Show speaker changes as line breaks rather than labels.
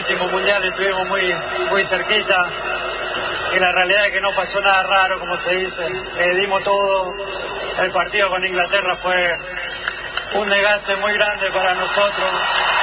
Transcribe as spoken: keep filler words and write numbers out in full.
último mundial estuvimos muy, muy cerquita y la realidad es que no pasó nada raro, como se dice. Eh, dimos todo. El partido con Inglaterra fue un desgaste muy grande para nosotros.